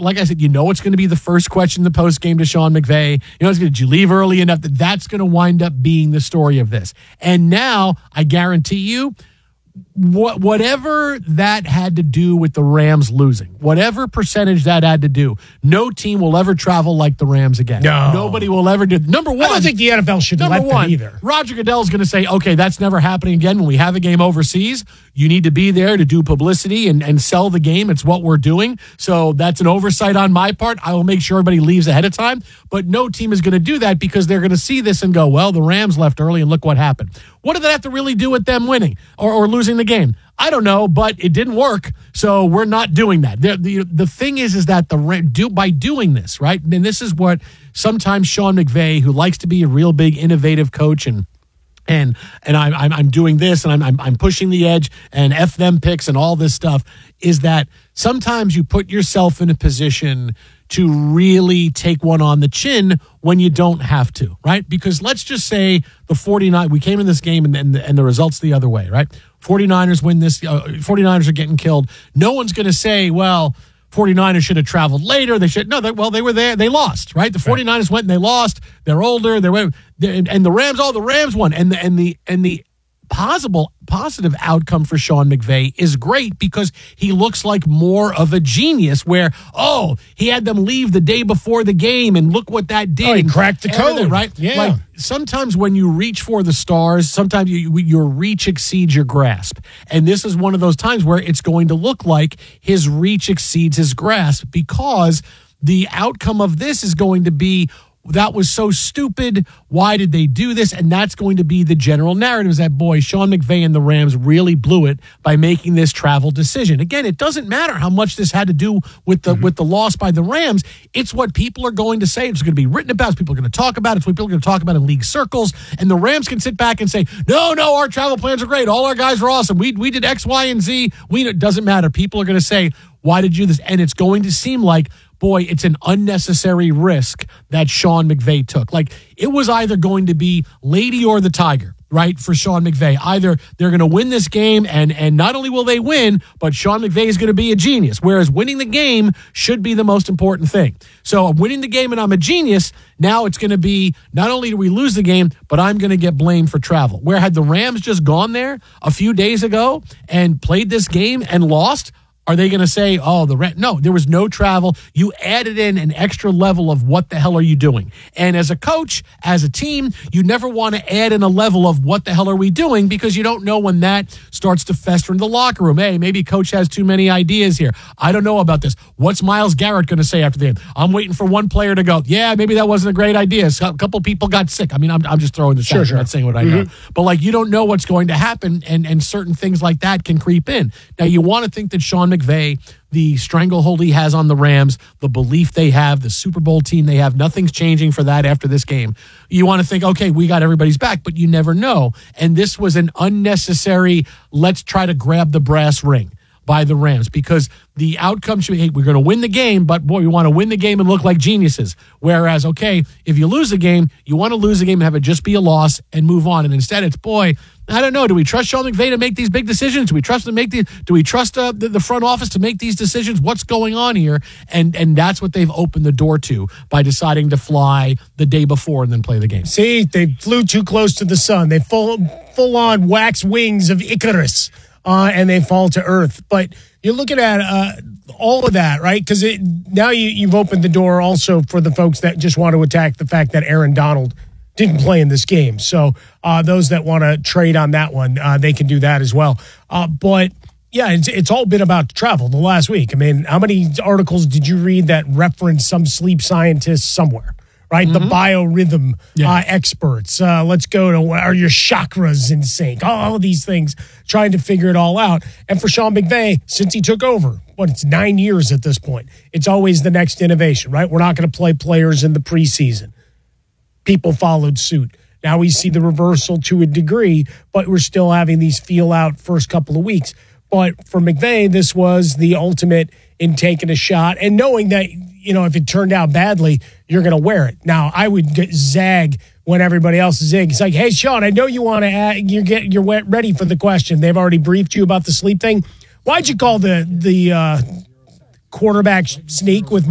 like I said, you know it's going to be the first question in the post game to Sean McVay. You know, did you leave early enough? That's going to wind up being the story of this. And now I guarantee you, whatever that had to do with the Rams losing, whatever percentage that had to do, no team will ever travel like the Rams again. No. Nobody will ever do. Number one, I don't think the NFL should let them either. Roger Goodell's going to say, okay, that's never happening again. When we have a game overseas, you need to be there to do publicity and sell the game. It's what we're doing. So that's an oversight on my part. I will make sure everybody leaves ahead of time. But no team is going to do that because they're going to see this and go, well, the Rams left early and look what happened. What did that have to really do with them winning or losing the game? I don't know, but it didn't work, so we're not doing that. The thing is that by doing this, right, and this is what sometimes Sean McVay, who likes to be a real big innovative coach and I'm doing this and I'm pushing the edge and F them picks and all this stuff, is that sometimes you put yourself in a position to really take one on the chin when you don't have to, right? Because let's just say the 49, we came in this game and the results the other way, right? 49ers win this, 49ers are getting killed. No one's going to say, well, 49ers should have traveled later. They were there. They lost, right? The 49ers went and they lost. They're older. And the Rams won. And the positive outcome for Sean McVay is great because he looks like more of a genius where, he had them leave the day before the game and look what that did. Oh, he cracked the code. Right? Yeah. Like sometimes when you reach for the stars, sometimes your reach exceeds your grasp. And this is one of those times where it's going to look like his reach exceeds his grasp because the outcome of this is going to be, that was so stupid. Why did they do this? And that's going to be the general narrative is that, boy, Sean McVay and the Rams really blew it by making this travel decision. Again, it doesn't matter how much this had to do with the loss by the Rams. It's what people are going to say. It's going to be written about. It's people are going to talk about. It's what people are going to talk about in league circles. And the Rams can sit back and say, no, our travel plans are great. All our guys were awesome. We did X, Y, and Z. It doesn't matter. People are going to say, why did you do this? And it's going to seem like, boy, it's an unnecessary risk that Sean McVay took. Like, it was either going to be Lady or the Tiger, right, for Sean McVay. Either they're going to win this game, and not only will they win, but Sean McVay is going to be a genius, whereas winning the game should be the most important thing. So I'm winning the game and I'm a genius. Now it's going to be, not only do we lose the game, but I'm going to get blamed for travel. Where had the Rams just gone there a few days ago and played this game and lost, are they going to say, no, there was no travel. You added in an extra level of what the hell are you doing? And as a coach, as a team, you never want to add in a level of what the hell are we doing because you don't know when that starts to fester in the locker room. Hey, maybe coach has too many ideas here. I don't know about this. What's Myles Garrett going to say after the game? I'm waiting for one player to go, yeah, maybe that wasn't a great idea. A couple people got sick. I mean, I'm just throwing this out. I'm not saying what I know. But you don't know what's going to happen, and certain things like that can creep in. Now, you want to think that Sean McVay, the stranglehold he has on the Rams, the belief they have, the Super Bowl team they have, nothing's changing for that after this game. You want to think, okay, we got everybody's back, but you never know. And this was an unnecessary, let's try to grab the brass ring by the Rams because the outcome should be, hey, we're going to win the game, but boy, we want to win the game and look like geniuses. Whereas, okay, if you lose the game, you want to lose the game and have it just be a loss and move on. And instead it's, boy, I don't know. Do we trust Sean McVay to make these big decisions? Do we trust the front office to make these decisions? What's going on here? And that's what they've opened the door to by deciding to fly the day before and then play the game. See, they flew too close to the sun. They full on wax wings of Icarus. And they fall to earth. But you're looking at all of that, right? Because now you've opened the door also for the folks that just want to attack the fact that Aaron Donald didn't play in this game. So those that want to trade on that one, they can do that as well. But, yeah, it's all been about travel the last week. I mean, how many articles did you read that reference some sleep scientist somewhere? Right, the biorhythm experts. Let's go to, are your chakras in sync? All of these things, trying to figure it all out. And for Sean McVay, since he took over, it's 9 years at this point, it's always the next innovation, right? We're not going to play players in the preseason. People followed suit. Now we see the reversal to a degree, but we're still having these feel-out first couple of weeks. But for McVay, this was the ultimate in taking a shot and knowing that, if it turned out badly, you're going to wear it. Now, I would zag when everybody else is in. It's like, hey, Sean, I know you want to you're ready for the question. They've already briefed you about the sleep thing. Why'd you call the quarterback sneak with